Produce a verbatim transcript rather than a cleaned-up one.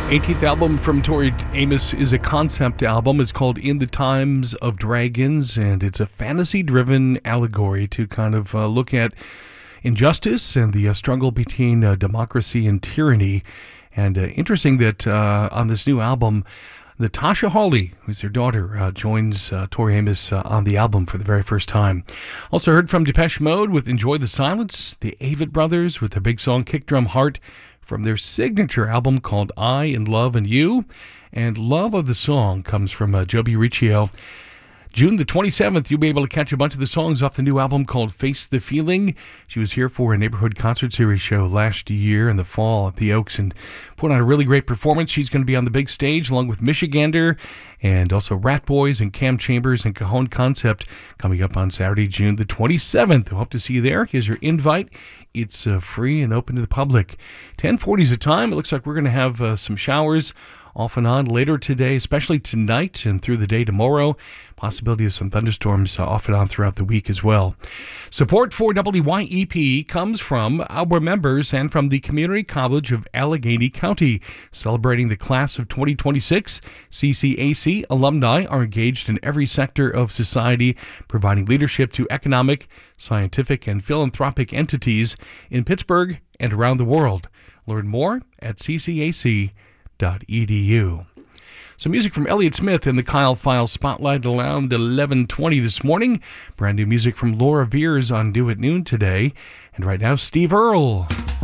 eighteenth album from Tori Amos is a concept album. It's called In the Times of Dragons, and it's a fantasy-driven allegory to kind of uh, look at injustice and the uh, struggle between uh, democracy and tyranny. And uh, interesting that uh, on this new album, Natasha Hawley, who's their daughter, uh, joins uh, Tori Amos uh, on the album for the very first time. Also heard from Depeche Mode with Enjoy the Silence, the Avett Brothers with their big song Kick Drum Heart from their signature album called I and Love and You. And love of the song comes from uh, Joby Riccio. June the twenty-seventh, you'll be able to catch a bunch of the songs off the new album called Face the Feeling. She was here for a Neighborhood Concert Series show last year in the fall at the Oaks and put on a really great performance. She's going to be on the big stage along with Michigander and also Rat Boys and Cam Chambers and Cajon Concept coming up on Saturday, June the twenty-seventh. We hope to see you there. Here's your invite. It's uh, free and open to the public. ten forty is the time. It looks like we're going to have uh, some showers off and on later today, especially tonight and through the day tomorrow. Possibility of some thunderstorms uh, off and on throughout the week as well. Support for W Y E P comes from our members and from the Community College of Allegheny County. Celebrating the class of twenty twenty-six, C C A C alumni are engaged in every sector of society, providing leadership to economic, scientific, and philanthropic entities in Pittsburgh and around the world. Learn more at c c a c dot e d u. Some music from Elliott Smith in the Kyle File Spotlight around eleven twenty this morning. Brand new music from Laura Veers on Due at Noon today. And right now, Steve Earle.